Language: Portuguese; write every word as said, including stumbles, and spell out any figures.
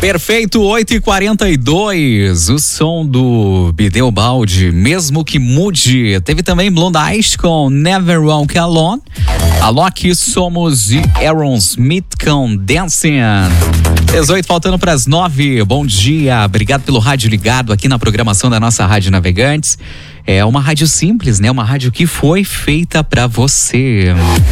Perfeito, oito e quarenta e dois, o som do Bideu Baldi, mesmo que mude. Teve também Blonde Eyes com Never Walk Alone. Alok Somos e Aerosmith com Dancing. dezoito faltando para as nove. Bom dia, obrigado pelo rádio ligado aqui na programação da nossa Rádio Navegantes. É uma rádio simples, né? Uma rádio que foi feita para você.